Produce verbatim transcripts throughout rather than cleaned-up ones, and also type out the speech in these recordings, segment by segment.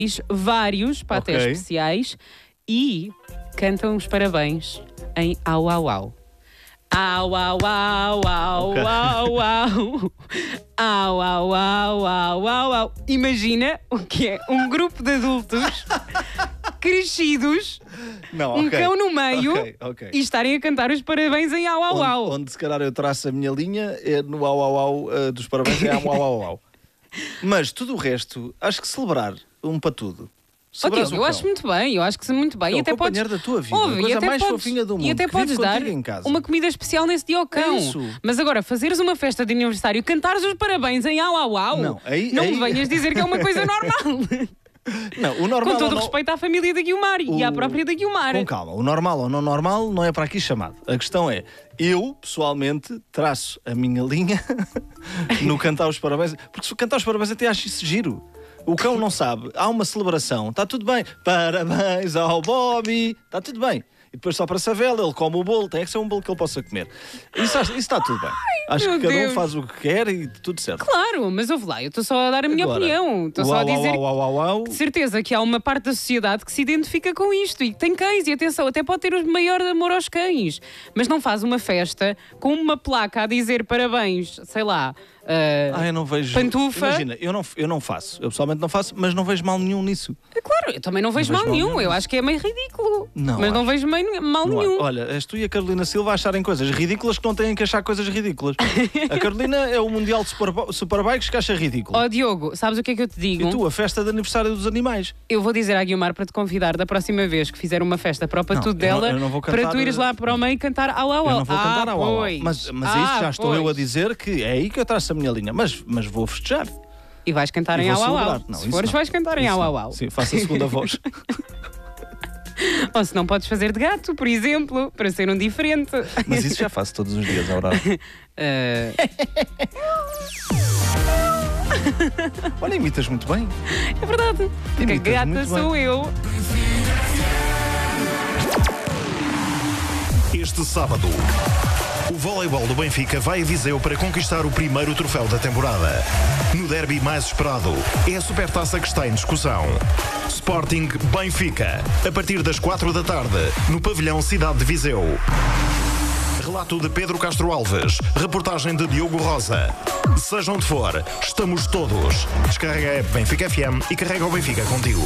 vários patés Ok. especiais e cantam os parabéns em au au au. Au au au au Ok. au au. Au au au au au au. Imagina o que é um grupo de adultos crescidos, Não, um ok. cão no meio Ok, ok. e estarem a cantar os parabéns em au au au. Onde, onde se calhar eu traço a minha linha é no au au au uh, dos parabéns, é au au au au. Mas tudo o resto, acho que celebrar um para tudo. Oh, Celebrares Diogo, o eu cão. acho muito bem, eu acho que muito bem. É e o até podes, companheiro da tua vida, Ouve, a e coisa até mais podes, fofinha do mundo, E até que podes vive dar contigo em casa. uma comida especial nesse dia ao cão. É isso. Mas agora, fazeres uma festa de aniversário, cantares os parabéns em au au au, Não, aí- não aí- me venhas dizer que é uma coisa normal. Não, o normal Com todo ou o não- respeito à família da Guiomar e à própria da Guiomar. Com calma, o normal ou não normal não é para aqui chamado. A questão é, eu, pessoalmente, traço a minha linha no cantar os parabéns, porque se cantar os parabéns até acho isso giro. O cão não sabe, há uma celebração, está tudo bem, parabéns ao Bobby, está tudo bem. E depois só para a vela, ele come o bolo, tem que ser um bolo que ele possa comer. Isso, isso está tudo bem. Acho meu que cada Deus. um faz o que quer e tudo certo. Claro, mas ouve lá, eu estou só a dar a minha Agora, opinião. Estou só a uau, uau, dizer uau, uau, uau. de certeza que há uma parte da sociedade que se identifica com isto e que tem cães. E atenção, até pode ter o maior amor aos cães, mas não faz uma festa com uma placa a dizer parabéns, sei lá. ah, Ah, eu não vejo. Pantufa. Imagina, eu não, eu não faço, eu pessoalmente não faço, mas não vejo mal nenhum nisso. É claro, eu também não vejo Não mal vejo mal nenhum. nenhum. Eu acho que é meio ridículo. Não mas não acho. vejo meio- mal Não há. nenhum. Olha, és tu e a Carolina Silva a acharem coisas ridículas que não têm que achar coisas ridículas. A Carolina é o Mundial de Super- Superbikes que acha ridículo. Ó Diogo, sabes o que é que eu te digo? E tu, a festa de aniversário dos animais. Eu vou dizer à Guiomar para te convidar da próxima vez que fizer uma festa para o patudo eu não- dela, eu não vou para cantar- tu ires lá para o meio e cantar au au au. Eu não vou ah, cantar ao au, au. pois. Mas, mas ah, é isso já estou eu a pois. dizer que é aí que eu traço a minha linha. Mas, mas vou festejar. E vais cantar E em vou au au celebrar. au. Não, Se isso fores, não. vais cantar em Isso au au não. au. Sim, faço a segunda voz. Ou se não podes fazer de gato, por exemplo, para ser um diferente. Mas isso já faço todos os dias, Aurora. Ah, Olha, imitas muito bem. é verdade. Porque a Imitas gata muito sou eu. Este sábado, o voleibol do Benfica vai a Viseu para conquistar o primeiro troféu da temporada. No derby mais esperado, é a Supertaça que está em discussão. Sporting Benfica, a partir das quatro da tarde, no pavilhão Cidade de Viseu. Relato de Pedro Castro Alves, reportagem de Diogo Rosa. Seja onde for, estamos todos. Descarrega a app Benfica F M e carrega o Benfica contigo.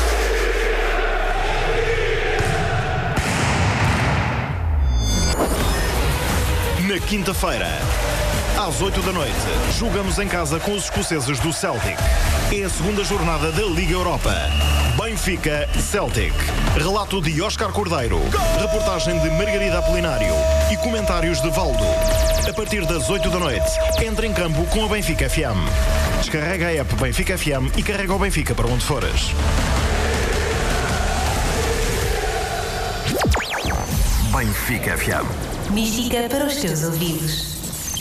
Na quinta-feira, às oito da noite, jogamos em casa com os escoceses do Celtic. É a segunda jornada da Liga Europa. Benfica Celtic. Relato de Óscar Cordeiro, reportagem de Margarida Apolinário e comentários de Valdo. A partir das oito da noite, entra em campo com a Benfica F M. Descarrega a app Benfica F M e carrega o Benfica para onde fores. Benfica F M. Mística para os teus ouvidos.